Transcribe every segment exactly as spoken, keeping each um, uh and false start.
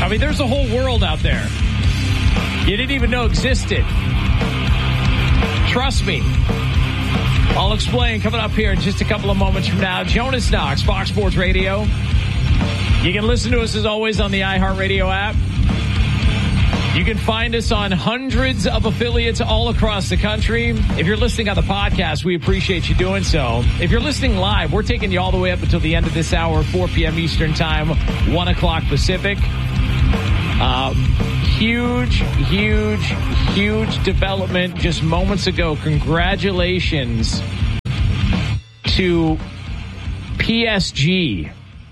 I mean, there's a whole world out there you didn't even know existed. Trust me. I'll explain coming up here in just a couple of moments from now. Jonas Knox, Fox Sports Radio. You can listen to us as always on the iHeartRadio app. You can find us on hundreds of affiliates all across the country. If you're listening on the podcast, we appreciate you doing so. If you're listening live, we're taking you all the way up until the end of this hour, four p.m. Eastern Time, one o'clock Pacific. Uh, huge, huge, huge development just moments ago. Congratulations to P S G.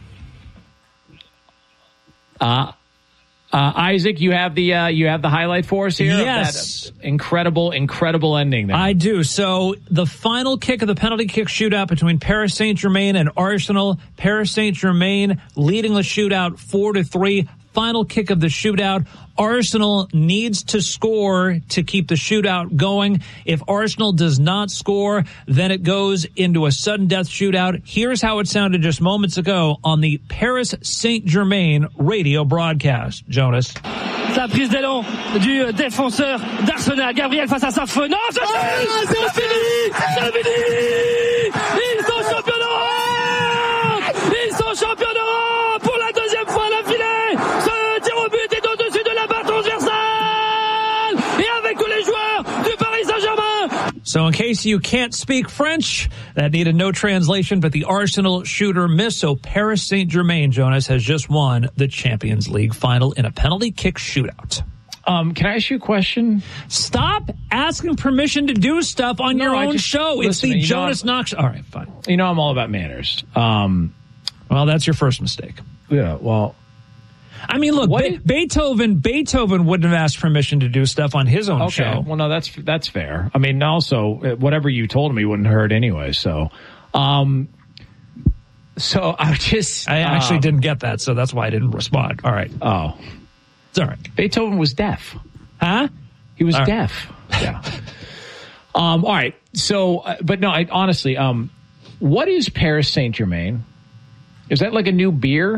Uh, uh, Isaac, you have the uh, you have the highlight for us here. Yes, of that incredible, incredible ending there. I do. So the final kick of the penalty kick shootout between Paris Saint-Germain and Arsenal. Paris Saint-Germain leading the shootout four to three. Final kick of the shootout. Arsenal needs to score to keep the shootout going. If Arsenal does not score, then it goes into a sudden death shootout. Here's how it sounded just moments ago on the Paris Saint-Germain radio broadcast. Jonas. La prise d'élan du défenseur d'Arsenal. Gabriel face à Safran. Non, c'est fini! C'est fini! Ils sont champions d'Europe! Ils sont champions d'Europe pour la deuxième fois à la filet! Ce tir au but est au-dessus de la barre transversale! Et avec tous les joueurs du Paris Saint-Germain! So in case you can't speak French, that needed no translation, but the Arsenal shooter missed. So Paris Saint-Germain, Jonas, has just won the Champions League final in a penalty kick shootout. Um, can I ask you a question? Stop asking permission to do stuff on no, your I own just, show. Listen, it's the Jonas know, Knox. All right, fine. You know I'm all about manners. Um, well, that's your first mistake. Yeah, well... I mean, look, Be- Beethoven Beethoven wouldn't have asked permission to do stuff on his own okay. show. Well, no, that's that's fair. I mean, also, whatever you told me wouldn't hurt anyway, so... Um, so I just... I actually um, didn't get that, so that's why I didn't respond. All right. Oh. It's all right. Beethoven was deaf. Huh? He was all deaf. Right. Yeah. um, all right. So, uh, but no, I, honestly, um, what is Paris Saint-Germain? Is that like a new beer?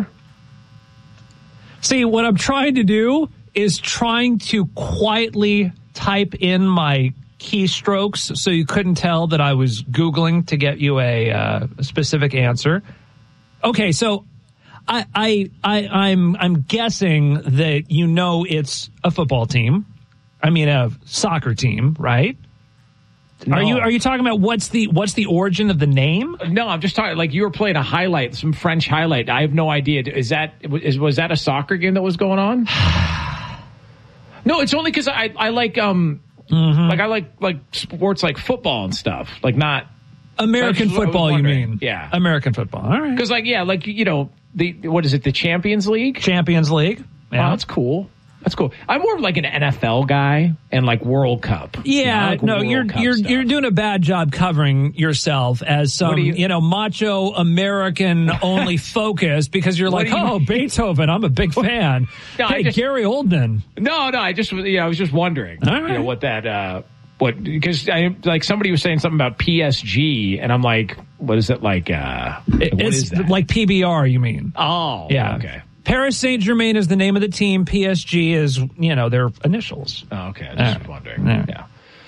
See, what I'm trying to do is trying to quietly type in my keystrokes so you couldn't tell that I was Googling to get you a, uh, a specific answer. Okay, so I, I, I, I'm, I'm guessing that you know it's a football team. I mean, a soccer team, right? No. Are you are you talking about what's the what's the origin of the name? No, I'm just talking like you were playing a highlight, some French highlight. I have no idea. Is that is was that a soccer game that was going on? No, it's only because I I like um mm-hmm. like I like like sports like football and stuff, like not American football. You mean? Yeah, American football. All right. Because like yeah, like you know the what is it? The Champions League. Champions League. Yeah, oh, that's cool. That's cool. I'm more of like an N F L guy and like World Cup. Yeah, you know, like no, World you're Cup you're stuff. You're doing a bad job covering yourself as some you, you know macho American only focus because you're like, you oh, mean? Beethoven, I'm a big fan. No, hey, just, Gary Oldman. No, no, I just yeah, I was just wondering, All right. you know, what that uh, what because I like somebody was saying something about P S G and I'm like, what is it like? Uh, it, what it's is that? Like P B R, you mean? Oh, yeah, okay. Paris Saint-Germain is the name of the team. P S G is, you know, their initials. Oh, okay. I was just right. wondering. Yeah. yeah.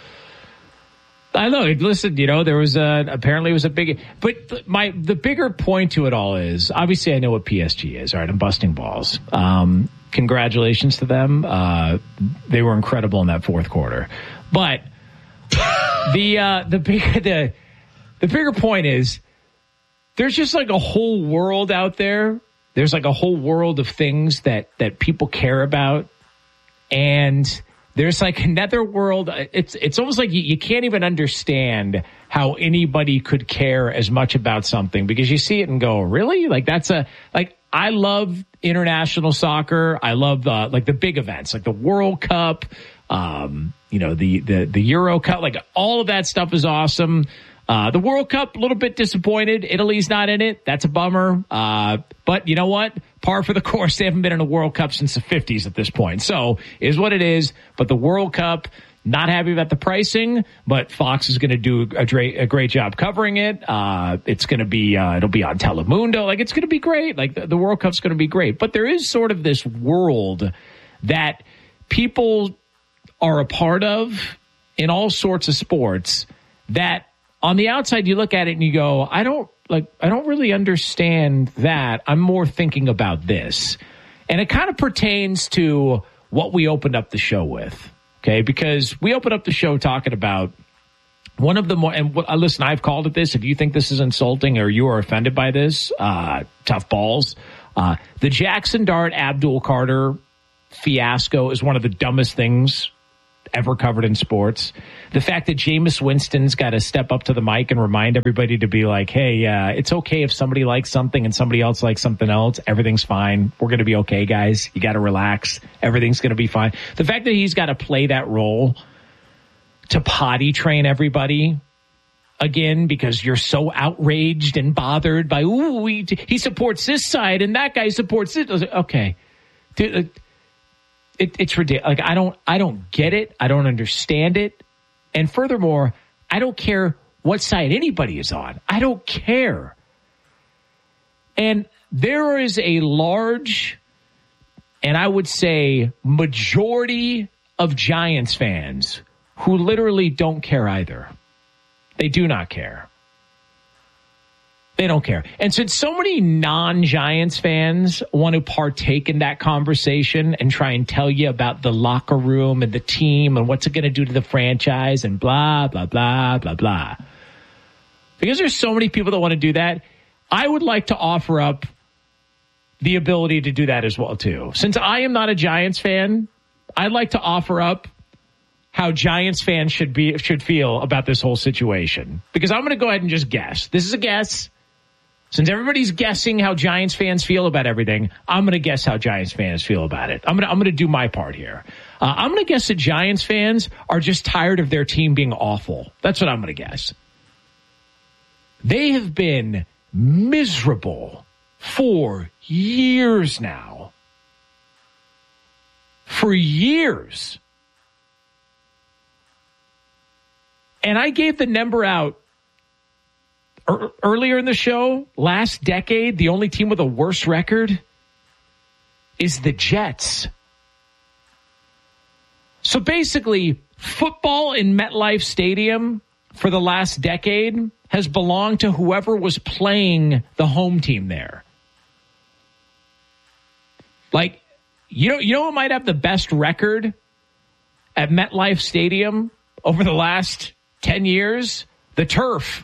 I know. Listen, you know, there was a, apparently it was a big, but my, the bigger point to it all is, obviously I know what P S G is. All right. I'm busting balls. Um, congratulations to them. Uh, they were incredible in that fourth quarter. But the, uh, the big, the, the bigger point is there's just like a whole world out there. There's like a whole world of things that, that people care about. And there's like another world. It's, it's almost like you, you can't even understand how anybody could care as much about something because you see it and go, really? Like that's a, like, I love international soccer. I love the, like the big events, like the World Cup, um, you know, the, the, the Euro Cup, like all of that stuff is awesome. Uh, the World Cup, a little bit disappointed. Italy's not in it. That's a bummer. Uh, but you know what? Par for the course. They haven't been in a World Cup since the fifties at this point. So is what it is. But the World Cup, Not happy about the pricing, but Fox is going to do a great, a great job covering it. Uh, it's going to be, uh, it'll be on Telemundo. Like, it's going to be great. Like, the, the World Cup's going to be great. But there is sort of this world that people are a part of in all sorts of sports that on the outside you look at it and you go, I don't, like, I don't really understand that. I'm more thinking about this. And it kind of pertains to what we opened up the show with. Okay, because we opened up the show talking about one of the more, and uh, listen, I've called it this. If you think this is insulting or you are offended by this, uh, tough balls. Uh, the Jackson Dart Abdul Carter fiasco is one of the dumbest things ever covered in sports. The fact that Jameis Winston's got to step up to the mic and remind everybody to be like, hey, uh, it's okay if somebody likes something and somebody else likes something else. Everything's fine. We're going to be okay, guys. You got to relax. Everything's going to be fine. The fact that he's got to play that role to potty train everybody again because you're so outraged and bothered by, ooh, he, he supports this side and that guy supports this. Okay. Dude, It, it's ridiculous. Like, I don't, I don't get it. I don't understand it. And furthermore, I don't care what side anybody is on. I don't care. And there is a large, and I would say majority of Giants fans who literally don't care either. They do not care. They don't care. And since so many non-Giants fans want to partake in that conversation and try and tell you about the locker room and the team and what's it going to do to the franchise and blah, blah, blah, blah, blah. Because there's so many people that want to do that, I would like to offer up the ability to do that as well, too. Since I am not a Giants fan, I'd like to offer up how Giants fans should be should feel about this whole situation. Because I'm going to go ahead and just guess. This is a guess. Since everybody's guessing how Giants fans feel about everything, I'm going to guess how Giants fans feel about it. I'm going to I'm going to do my part here. Uh, I'm going to guess that Giants fans are just tired of their team being awful. That's what I'm going to guess. They have been miserable for years now. For years. And I gave the number out earlier in the show. Last decade, the only team with a worse record is the Jets. So basically, football in MetLife Stadium for the last decade has belonged to whoever was playing the home team there. Like, you know, you know who might have the best record at MetLife Stadium over the last ten years? The Turf.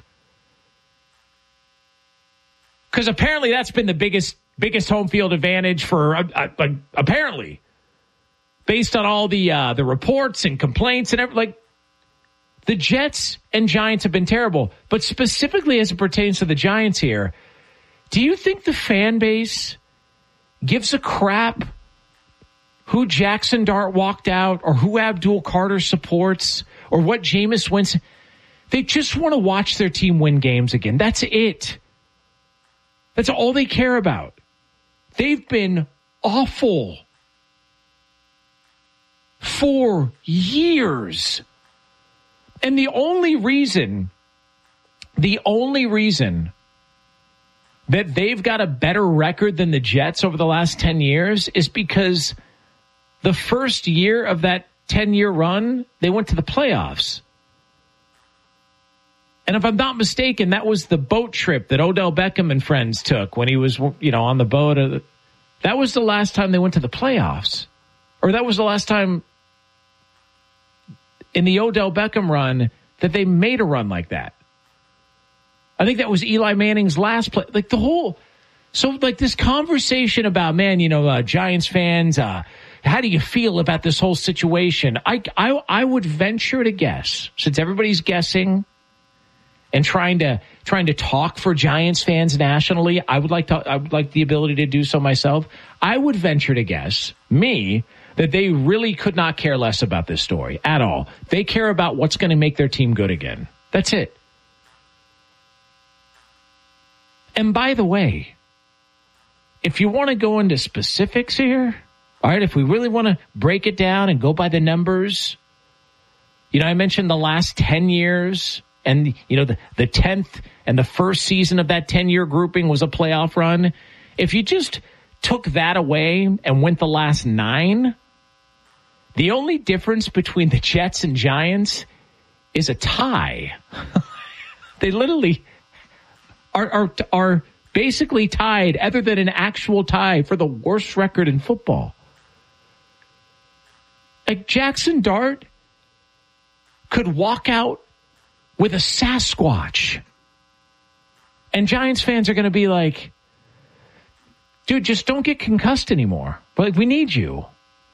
Because apparently that's been the biggest biggest home field advantage for, uh, uh, apparently, based on all the uh, the reports and complaints and everything. Like, the Jets and Giants have been terrible. But specifically as it pertains to the Giants here, do you think the fan base gives a crap who Jackson Dart walked out or who Abdul Carter supports or what Jameis Winston? They just want to watch their team win games again. That's it. That's all they care about. They've been awful for years. And the only reason, the only reason that they've got a better record than the Jets over the last ten years is because the first year of that ten-year run, they went to the playoffs. And if I'm not mistaken, that was the boat trip that Odell Beckham and friends took when he was, you know, on the boat. That was the last time they went to the playoffs. Or that was the last time in the Odell Beckham run that they made a run like that. I think that was Eli Manning's last play. Like the whole, so like this conversation about, man, you know, uh, Giants fans, uh, how do you feel about this whole situation? I, I, I would venture to guess, since everybody's guessing and trying to trying to talk for Giants fans nationally, I would like to I would like the ability to do so myself. I would venture to guess, me, that they really could not care less about this story at all. They care about what's going to make their team good again. That's it. And by the way, if you want to go into specifics here, all right, if we really want to break it down and go by the numbers, You know, I mentioned the last ten years and, you know, the, the tenth and the first season of that ten-year grouping was a playoff run. If you just took that away and went the last nine, the only difference between the Jets and Giants is a tie. They literally are, are, are basically tied, other than an actual tie, for the worst record in football. Like Jackson Dart could walk out with a Sasquatch. And Giants fans are going to be like, dude, just don't get concussed anymore. But like, we need you.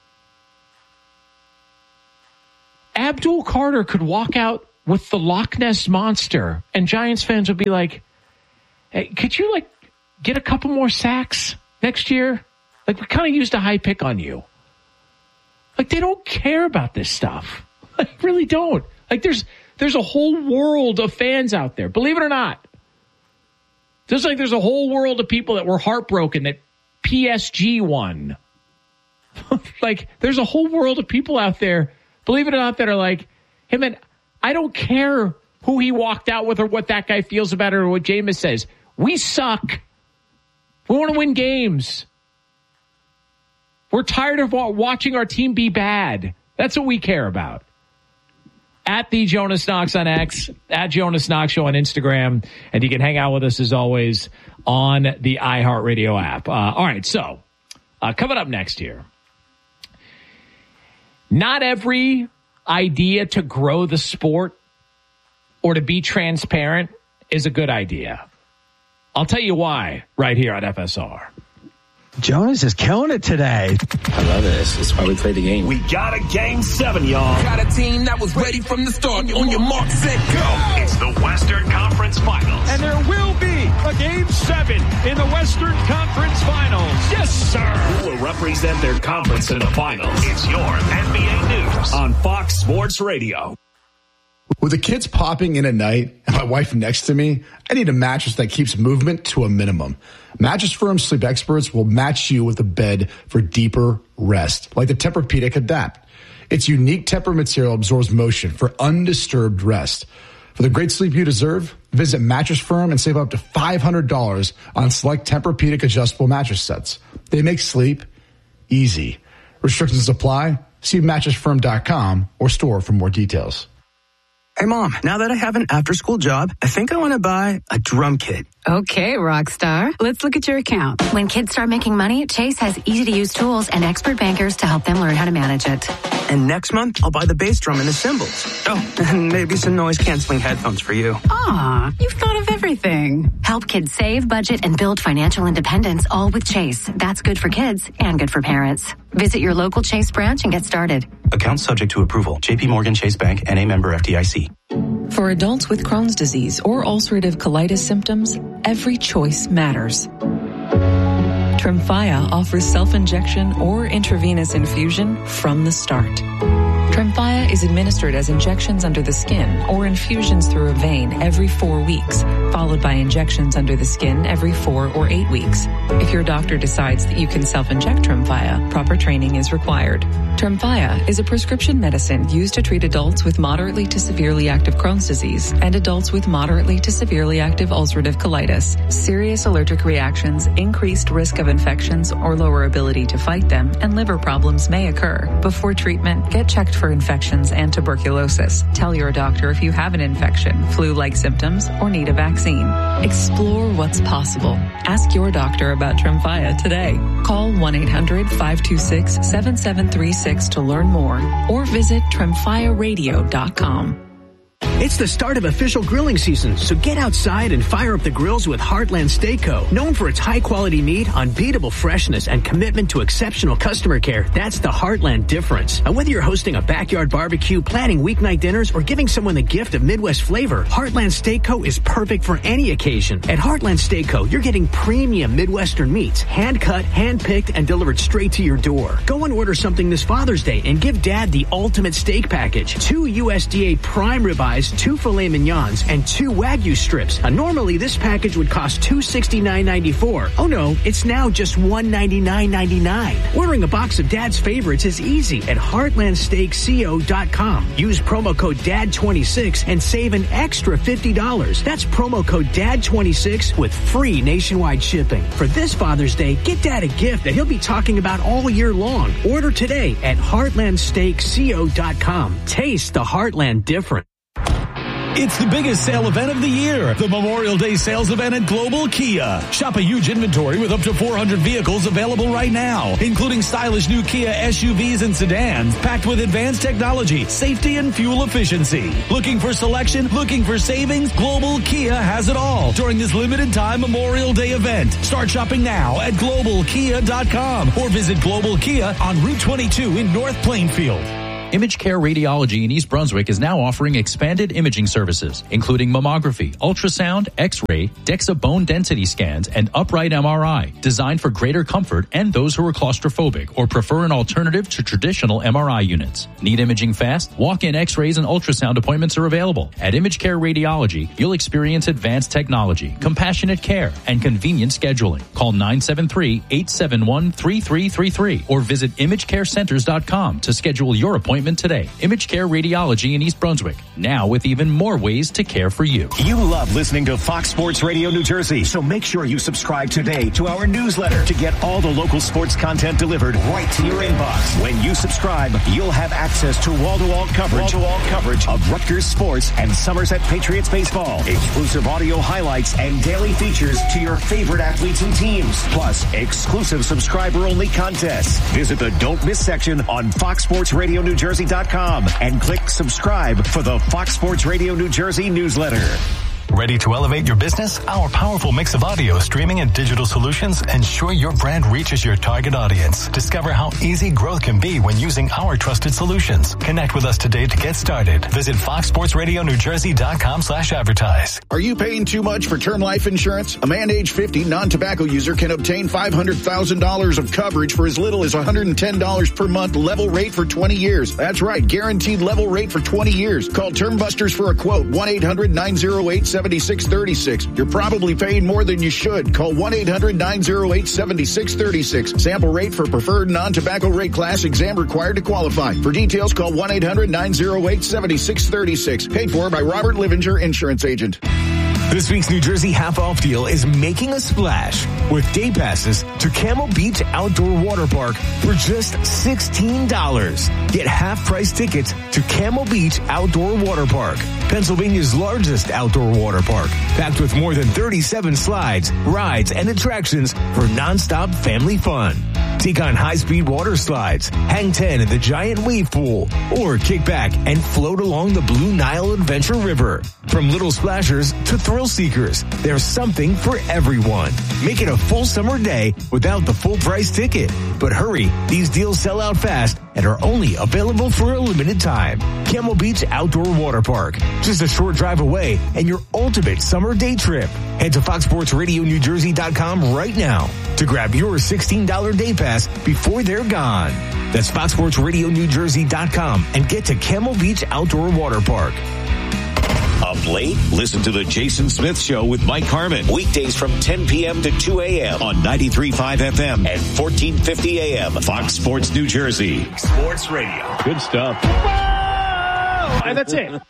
Abdul Carter could walk out with the Loch Ness Monster, and Giants fans would be like, hey, could you like get a couple more sacks next year? Like, we kind of used a high pick on you. Like, they don't care about this stuff. Like, really don't. Like, there's there's a whole world of fans out there. Believe it or not. Just like there's a whole world of people that were heartbroken that P S G won. Like, there's a whole world of people out there, believe it or not, that are like, hey, man, I don't care who he walked out with or what that guy feels about it or what Jameis says. We suck. We want to win games. We're tired of watching our team be bad. That's what we care about. At the Jonas Knox on X, at Jonas Knox Show on Instagram, and you can hang out with us as always on the iHeartRadio app. Uh, all right, so uh, coming up next here, not every idea to grow the sport or to be transparent is a good idea. I'll tell you why right here on F S R. Jonas is killing it today. I love this. It's why we play the game. We got a game seven, y'all. Got a team that was ready from the start. On your mark, set, go. It's the Western Conference Finals. And there will be a game seven in the Western Conference Finals. Yes, sir. Who will represent their conference in the finals? It's your N B A News on Fox Sports Radio. With the kids popping in at night and my wife next to me, I need a mattress that keeps movement to a minimum. Mattress Firm Sleep Experts will match you with a bed for deeper rest, like the Tempur-Pedic Adapt. Its unique Tempur material absorbs motion for undisturbed rest. For the great sleep you deserve, visit Mattress Firm and save up to five hundred dollars on select Tempur-Pedic adjustable mattress sets. They make sleep easy. Restrictions apply. See mattress firm dot com or store for more details. Hey, Mom, now that I have an after-school job, I think I want to buy a drum kit. Okay, Rockstar. Let's look at your account. When kids start making money, Chase has easy-to-use tools and expert bankers to help them learn how to manage it. And next month, I'll buy the bass drum and the cymbals. Oh, and maybe some noise-canceling headphones for you. Aw, you've thought of everything. Help kids save, budget, and build financial independence, all with Chase. That's good for kids and good for parents. Visit your local Chase branch and get started. Account subject to approval. J P Morgan Chase Bank, N A member F D I C. For adults with Crohn's disease or ulcerative colitis symptoms, every choice matters. Tremfya offers self-injection or intravenous infusion from the start. Tremfya is administered as injections under the skin or infusions through a vein every four weeks, followed by injections under the skin every four or eight weeks. If your doctor decides that you can self-inject Tremfya, proper training is required. Tremfya is a prescription medicine used to treat adults with moderately to severely active Crohn's disease and adults with moderately to severely active ulcerative colitis. Serious allergic reactions, increased risk of infections or lower ability to fight them, and liver problems may occur. Before treatment, get checked for infections and tuberculosis. Tell your doctor if you have an infection, flu-like symptoms, or need a vaccine. Explore what's possible. Ask your doctor about Tremfya today. Call one eight hundred five two six seven seven three six to learn more or visit tremfya radio dot com. It's the start of official grilling season, so get outside and fire up the grills with Heartland Steak Co. Known for its high-quality meat, unbeatable freshness, and commitment to exceptional customer care, that's the Heartland difference. And whether you're hosting a backyard barbecue, planning weeknight dinners, or giving someone the gift of Midwest flavor, Heartland Steak Co. is perfect for any occasion. At Heartland Steak Co., you're getting premium Midwestern meats, hand-cut, hand-picked, and delivered straight to your door. Go and order something this Father's Day and give Dad the ultimate steak package. Two U S D A prime ribeyes, wings, two filet mignons, and two Wagyu strips. Now, normally this package would cost two hundred sixty-nine ninety-four. Oh no, it's now just one hundred ninety-nine ninety-nine. Ordering a box of Dad's favorites is easy at heartland steak co dot com. Use promo code D A D twenty-six and save an extra fifty dollars. That's promo code D A D twenty-six with free nationwide shipping. For this Father's Day, get Dad a gift that he'll be talking about all year long. Order today at heartland steak co dot com. Taste the Heartland different. It's the biggest sale event of the year, the Memorial Day sales event at Global Kia. Shop a huge inventory with up to four hundred vehicles available right now, including stylish new Kia S U Vs and sedans, packed with advanced technology, safety, and fuel efficiency. Looking for selection? Looking for savings? Global Kia has it all during this limited time Memorial Day event. Start shopping now at global kia dot com or visit Global Kia on Route twenty-two in North Plainfield. Image Care Radiology in East Brunswick is now offering expanded imaging services, including mammography, ultrasound, x-ray, DEXA bone density scans, and upright M R I, designed for greater comfort and those who are claustrophobic or prefer an alternative to traditional M R I units. Need imaging fast? Walk-in x-rays and ultrasound appointments are available. At Image Care Radiology, you'll experience advanced technology, compassionate care, and convenient scheduling. Call nine seven three, eight seven one, three three three three or visit image care centers dot com to schedule your appointment today. Image Care Radiology in East Brunswick, now with even more ways to care for you. You love listening to Fox Sports Radio New Jersey, so make sure you subscribe today to our newsletter to get all the local sports content delivered right to your inbox. When you subscribe, you'll have access to wall-to-wall coverage, wall-to-wall coverage of Rutgers sports and Somerset Patriots baseball, exclusive audio highlights and daily features to your favorite athletes and teams, plus exclusive subscriber-only contests. Visit the Don't Miss section on fox sports radio new jersey dot com and click subscribe for the Fox Sports Radio New Jersey newsletter. Ready to elevate your business? Our powerful mix of audio, streaming, and digital solutions ensure your brand reaches your target audience. Discover how easy growth can be when using our trusted solutions. Connect with us today to get started. Visit fox sports radio new jersey dot com slash advertise. Are you paying too much for term life insurance? A man age fifty, non-tobacco user can obtain five hundred thousand dollars of coverage for as little as one hundred ten dollars per month, level rate for twenty years. That's right, guaranteed level rate for twenty years. Call Term Busters for a quote, one eight hundred nine oh eight seventy-six thirty-six. You're probably paying more than you should. Call one eight hundred nine oh eight seventy-six thirty-six. Sample rate for preferred non-tobacco rate class. Exam required to qualify. For details, call one eight hundred nine oh eight seventy-six thirty-six. Paid for by Robert Livinger, insurance agent. This week's New Jersey half-off deal is making a splash with day passes to Camel Beach Outdoor Water Park for just sixteen dollars. Get half-price tickets to Camel Beach Outdoor Water Park, Pennsylvania's largest outdoor water park, packed with more than thirty-seven slides, rides, and attractions for nonstop family fun. Take on high-speed water slides, hang ten in the giant wave pool, or kick back and float along the Blue Nile Adventure River. From little splashers to thrill seekers, there's something for everyone. Make it a full summer day without the full price ticket. But hurry, these deals sell out fast and are only available for a limited time. Camel Beach Outdoor Water Park, just a short drive away, and your ultimate summer day trip. Head to fox sports radio new jersey dot com right now to grab your sixteen dollars day pass before they're gone. That's fox sports radio new jersey dot com and get to Camel Beach Outdoor Water Park. Up late? Listen to the Jason Smith Show with Mike Harmon. Weekdays from ten p.m. to two a.m. on ninety-three point five F M and fourteen fifty A M. Fox Sports New Jersey. Sports Radio. Good stuff. Whoa! And that's it.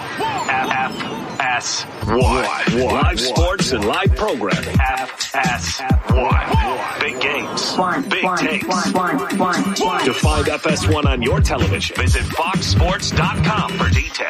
F S one. Live sports and live programming. F S one. Big games. Big takes. To find F S one on your television, visit fox sports dot com for details.